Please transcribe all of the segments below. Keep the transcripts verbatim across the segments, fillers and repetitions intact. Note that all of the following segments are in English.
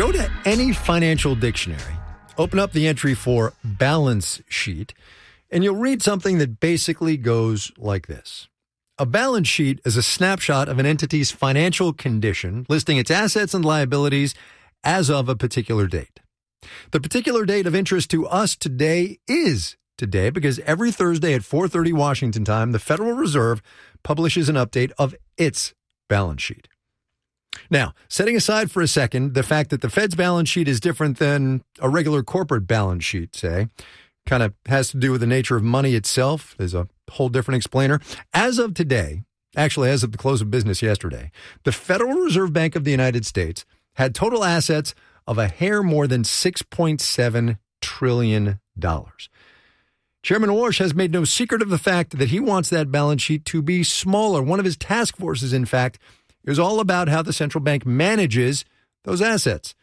Go to any financial dictionary, open up the entry for balance sheet, and you'll read something that basically goes like this. A balance sheet is a snapshot of an entity's financial condition, listing its assets and liabilities as of a particular date. The particular date of interest to us today is today because every Thursday at four thirty Washington time, the Federal Reserve publishes an update of its balance sheet. Now, setting aside for a second the fact that the Fed's balance sheet is different than a regular corporate balance sheet, say, kind of has to do with the nature of money itself. There's a whole different explainer. As of today, actually as of the close of business yesterday, the Federal Reserve Bank of the United States had total assets of a hair more than six point seven trillion dollars. Chairman Warsh has made no secret of the fact that he wants that balance sheet to be smaller. One of his task forces, in fact, is all about how the central bank manages those assets.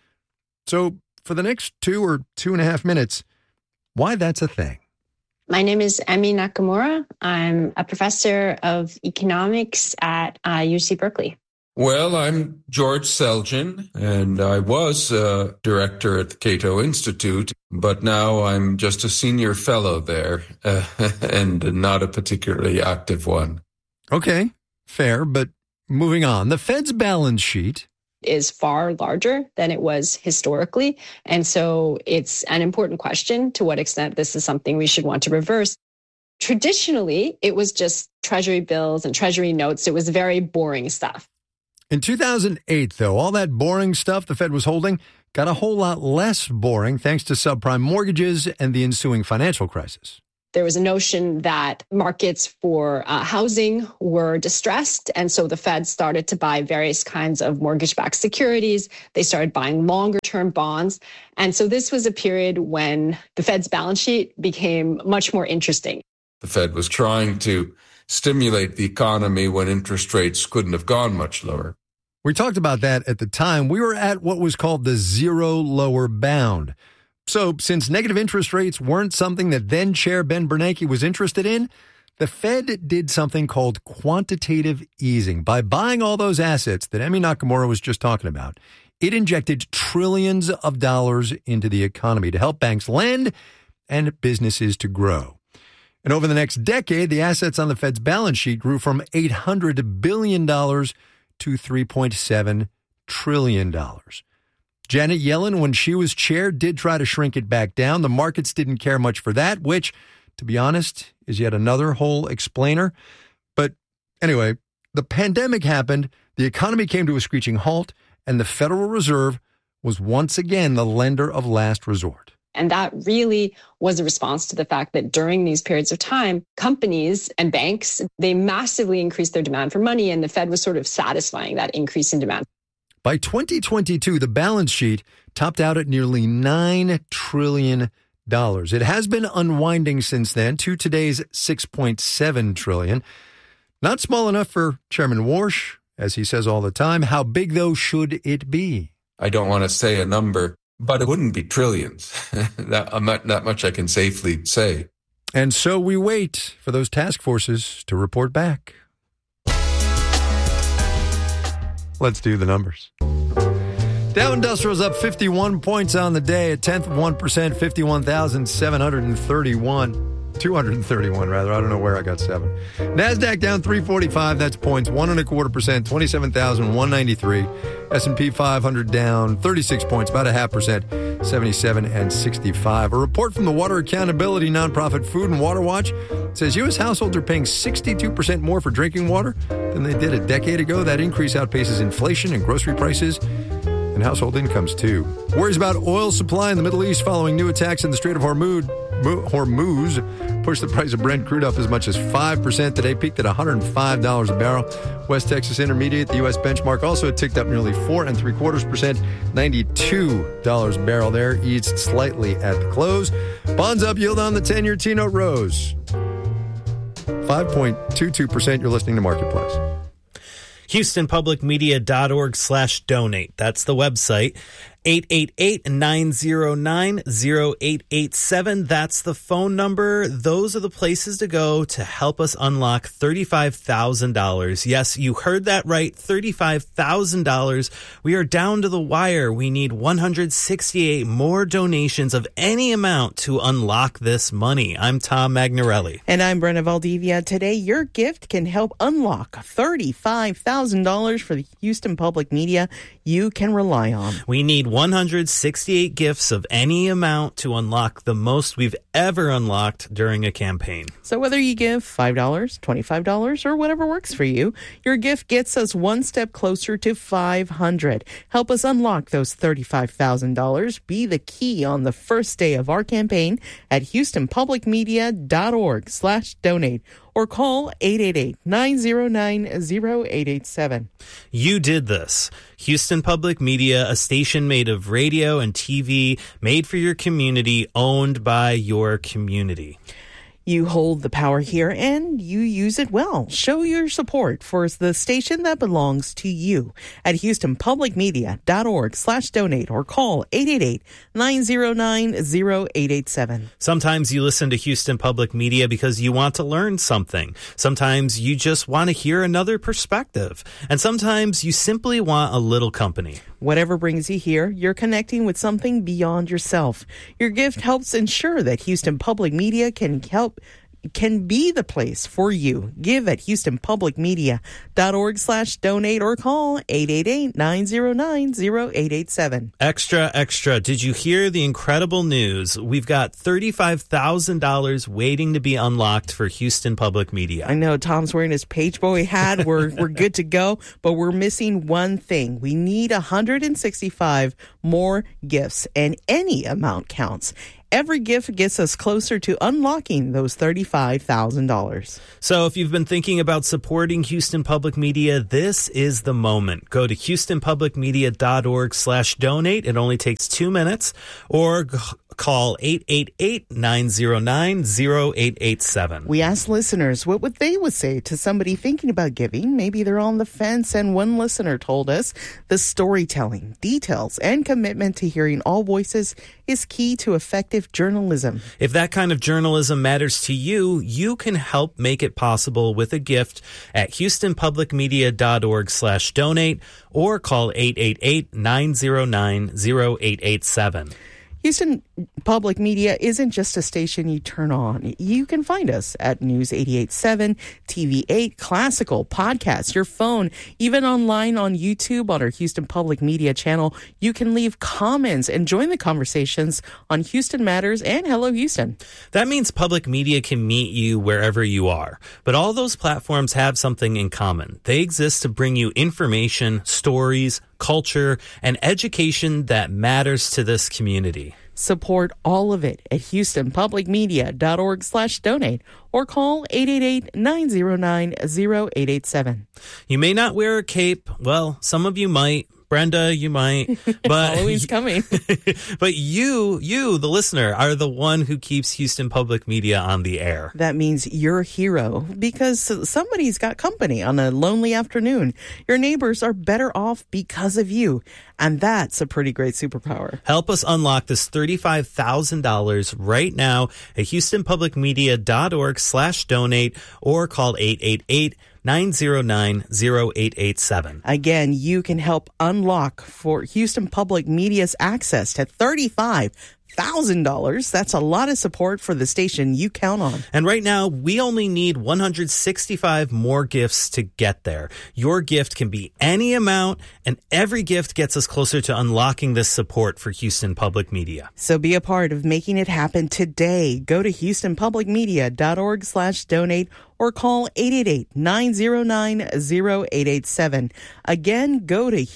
So for the next two or two and a half minutes, why that's a thing. My name is Emi Nakamura. I'm a professor of economics at uh, U C Berkeley. Well, I'm George Selgin, and I was uh, director at the Cato Institute, but now I'm just a senior fellow there, uh, and not a particularly active one. Okay, fair, but moving on. The Fed's balance sheet is far larger than it was historically, and so it's an important question to what extent this is something we should want to reverse. Traditionally, it was just treasury bills and treasury notes. It was very boring stuff. In two thousand eight, though, all that boring stuff the Fed was holding got a whole lot less boring thanks to subprime mortgages and the ensuing financial crisis. There was a notion that markets for uh, housing were distressed, and so the Fed started to buy various kinds of mortgage-backed securities. They started buying longer-term bonds. And so this was a period when the Fed's balance sheet became much more interesting. The Fed was trying to stimulate the economy when interest rates couldn't have gone much lower. We talked about that at the time. We were at what was called the zero lower bound. So since negative interest rates weren't something that then Chair Ben Bernanke was interested in, the Fed did something called quantitative easing. By buying all those assets that Emi Nakamura was just talking about, it injected trillions of dollars into the economy to help banks lend and businesses to grow. And over the next decade, the assets on the Fed's balance sheet grew from eight hundred billion dollars to three point seven trillion dollars. Janet Yellen, when she was chair, did try to shrink it back down. The markets didn't care much for that, which, to be honest, is yet another whole explainer. But anyway, the pandemic happened, the economy came to a screeching halt, and the Federal Reserve was once again the lender of last resort. And that really was a response to the fact that during these periods of time, companies and banks, they massively increased their demand for money, and the Fed was sort of satisfying that increase in demand. By twenty twenty-two, the balance sheet topped out at nearly nine trillion dollars. It has been unwinding since then to today's six point seven trillion dollars. Not small enough for Chairman Warsh, as he says all the time. How big, though, should it be? I don't want to say a number, but it wouldn't be trillions. that, not, not much I can safely say. And so we wait for those task forces to report back. Let's do the numbers. Dow Industrial's up fifty-one points on the day, a tenth of one percent, fifty-one thousand seven hundred thirty-one. two hundred thirty-one, rather. I don't know where I got seven. NASDAQ down three forty-five. That's points, one and a quarter percent, twenty-seven thousand one hundred ninety-three. S and P five hundred down thirty-six points, about a half percent, seventy-seven and sixty-five. A report from the water accountability nonprofit Food and Water Watch says U S households are paying sixty-two percent more for drinking water than they did a decade ago. That increase outpaces inflation and grocery prices and household incomes, too. Worries about oil supply in the Middle East following new attacks in the Strait of Hormuz, Hormuz pushed the price of Brent crude up as much as five percent today, peaked at one hundred five dollars a barrel. West Texas Intermediate, the U S benchmark, also ticked up nearly four and three quarters percent, ninety-two dollars a barrel there, eased slightly at the close. Bonds up, yield on the ten-year T-note rose five point two two percent. You're listening to Marketplace. HoustonPublicMedia.org slash donate. That's the website. eight eight eight, nine zero nine, zero eight eight seven. That's the phone number. Those are the places to go to help us unlock thirty-five thousand dollars. Yes, you heard that right, thirty-five thousand dollars. We are down to the wire. We need one hundred sixty-eight more donations of any amount to unlock this money. I'm Tom Magnarelli. And I'm Brenna Valdivia. Today, your gift can help unlock thirty-five thousand dollars for the Houston Public Media you can rely on. We need one hundred sixty-eight gifts of any amount to unlock the most we've ever unlocked during a campaign. So whether you give five dollars, twenty-five dollars, or whatever works for you, your gift gets us one step closer to five hundred dollars. Help us unlock those thirty-five thousand dollars. Be the key on the first day of our campaign at houstonpublicmedia.org slash donate or call eight eight eight, nine zero nine, zero eight eight seven. You did this. Houston Public Media, a station made of radio and T V, made for your community, owned by your community. You hold the power here and you use it well. Show your support for the station that belongs to you at houstonpublicmedia.org slash donate or call eight eight eight, nine zero nine, zero eight eight seven. Sometimes you listen to Houston Public Media because you want to learn something. Sometimes you just want to hear another perspective. And sometimes you simply want a little company. Whatever brings you here, you're connecting with something beyond yourself. Your gift helps ensure that Houston Public Media can help can be the place for you. Give at houstonpublicmedia.org slash donate or call eight eight eight, nine zero nine, zero eight eight seven. Extra, extra. Did you hear the incredible news? We've got thirty-five thousand dollars waiting to be unlocked for Houston Public Media. I know Tom's wearing his Page Boy hat. We're, we're good to go, but we're missing one thing. We need one hundred sixty-five more gifts, and any amount counts. Every gift gets us closer to unlocking those thirty-five thousand dollars. So if you've been thinking about supporting Houston Public Media, this is the moment. Go to houstonpublicmedia.org slash donate. It only takes two minutes. Or g- call eight eight eight, nine zero nine, zero eight eight seven. We asked listeners what would they would say to somebody thinking about giving. Maybe they're on the fence, and one listener told us the storytelling, details, and commitment to hearing all voices is key to effective journalism. If that kind of journalism matters to you, you can help make it possible with a gift at houstonpublicmedia.org slash donate or call eight eight eight, nine zero nine, zero eight eight seven. Houston Public Media isn't just a station you turn on. You can find us at News eighty-eight point seven, T V eight, Classical, Podcasts, your phone, even online on YouTube on our Houston Public Media channel. You can leave comments and join the conversations on Houston Matters and Hello Houston. That means public media can meet you wherever you are. But all those platforms have something in common. They exist to bring you information, stories, culture, and education that matters to this community. Support all of it at houstonpublicmedia.org slash donate or call eight eight eight, nine zero nine, zero eight eight seven. You may not wear a cape. Well, some of you might. Brenda, you might, but Halloween's coming. But you, you, the listener, are the one who keeps Houston Public Media on the air. That means you're a hero because somebody's got company on a lonely afternoon. Your neighbors are better off because of you, and that's a pretty great superpower. Help us unlock this thirty-five thousand dollars right now at houstonpublicmedia.org slash donate or call eight eight eight, nine zero nine, zero eight eight seven. Again, you can help unlock for Houston Public Media's access to thirty-five thousand dollars. That's a lot of support for the station you count on. And right now, we only need one hundred sixty-five more gifts to get there. Your gift can be any amount, and every gift gets us closer to unlocking this support for Houston Public Media. So be a part of making it happen today. Go to houstonpublicmedia.org slash donate or call eight eight eight, nine zero nine, zero eight eight seven. Again, go to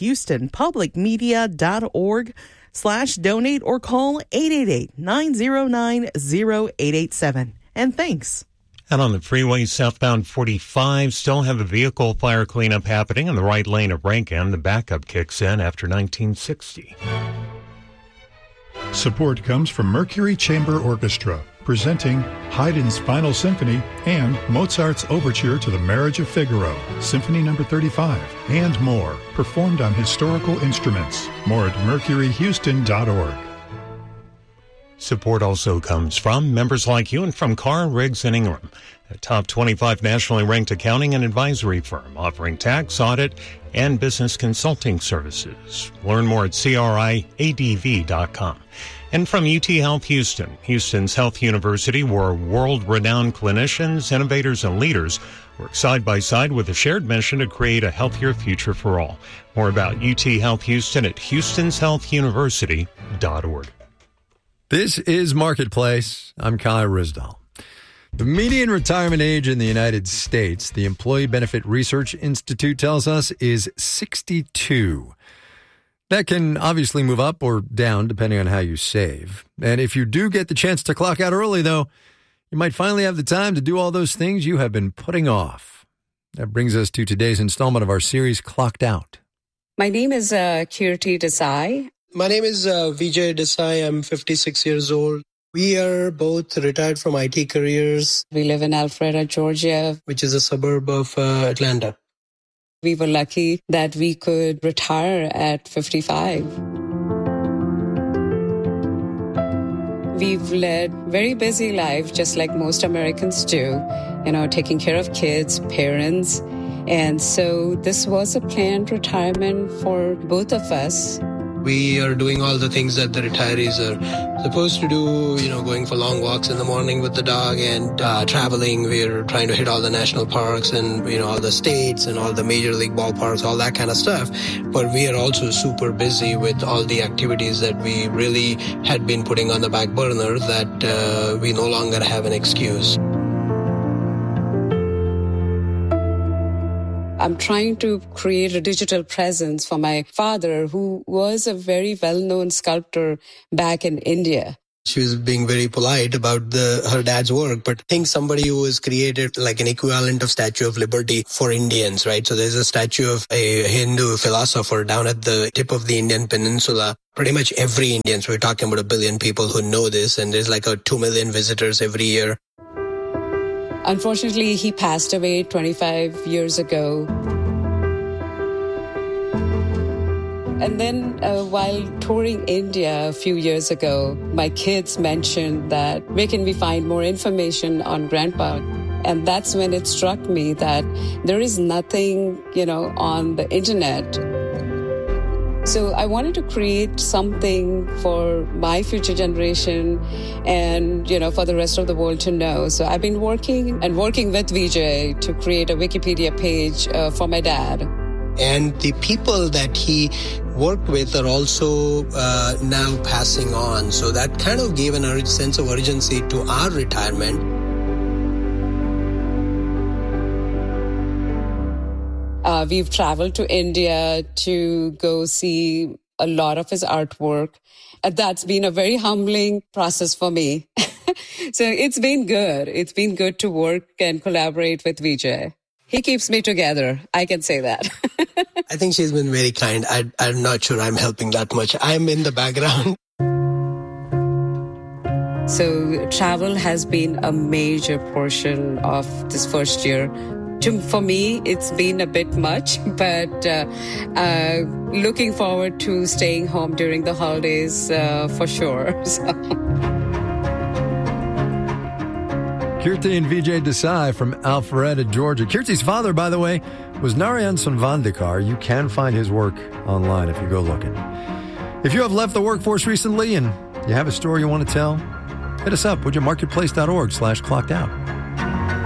houstonpublicmedia.org slash donate or call eight eight eight, nine zero nine, zero eight eight seven. And thanks. And on the freeway southbound forty-five, still have a vehicle fire cleanup happening in the right lane of Rankin. The backup kicks in after nineteen sixty. Support comes from Mercury Chamber Orchestra, presenting Haydn's Final Symphony and Mozart's Overture to the Marriage of Figaro, Symphony number thirty-five, and more, performed on historical instruments. More at mercury houston dot org. Support also comes from members like you and from Carr, Riggs and Ingram, a top twenty-five nationally ranked accounting and advisory firm offering tax, audit, and business consulting services. Learn more at C R I A D V dot com. And from U T Health Houston, Houston's Health University, where world-renowned clinicians, innovators, and leaders work side by side with a shared mission to create a healthier future for all. More about U T Health Houston at houstons health university dot org. This is Marketplace. I'm Kai Ryssdal. The median retirement age in the United States, the Employee Benefit Research Institute tells us, is sixty-two. That can obviously move up or down depending on how you save. And if you do get the chance to clock out early, though, you might finally have the time to do all those things you have been putting off. That brings us to today's installment of our series, Clocked Out. My name is uh, Kirti Desai. My name is uh, Vijay Desai. I'm fifty-six years old. We are both retired from I T careers. We live in Alpharetta, Georgia, which is a suburb of uh, Atlanta. We were lucky that we could retire at fifty-five. We've led very busy life, just like most Americans do, you know, taking care of kids, parents. And so this was a planned retirement for both of us. We are doing all the things that the retirees are supposed to do, you know, going for long walks in the morning with the dog and uh, traveling. We're trying to hit all the national parks and, you know, all the states and all the major league ballparks, all that kind of stuff. But we are also super busy with all the activities that we really had been putting on the back burner that uh, we no longer have an excuse. I'm trying to create a digital presence for my father, who was a very well-known sculptor back in India. She was being very polite about the her dad's work, but I think somebody who has created like an equivalent of Statue of Liberty for Indians, right? So there's a statue of a Hindu philosopher down at the tip of the Indian peninsula. Pretty much every Indian, so we're talking about a billion people who know this, and there's like a two million visitors every year. Unfortunately, he passed away twenty-five years ago. And then uh, while touring India a few years ago, my kids mentioned that where can we find more information on Grandpa? And that's when it struck me that there is nothing, you know, on the internet. So I wanted to create something for my future generation and, you know, for the rest of the world to know. So I've been working and working with Vijay to create a Wikipedia page uh, for my dad. And the people that he worked with are also uh, now passing on. So that kind of gave an ur- sense of urgency to our retirement. Uh, we've traveled to India to go see a lot of his artwork. Uh, that's been a very humbling process for me. So it's been good. It's been good to work and collaborate with Vijay. He keeps me together. I can say that. I think she's been very kind. I, I'm not sure I'm helping that much. I'm in the background. So travel has been a major portion of this first year. For me, it's been a bit much, but uh, uh, looking forward to staying home during the holidays uh, for sure. So. Kirti and Vijay Desai from Alpharetta, Georgia. Kirti's father, by the way, was Narayan Sanvandikar. You can find his work online if you go looking. If you have left the workforce recently and you have a story you want to tell, hit us up, would you marketplace dot org slash clocked out.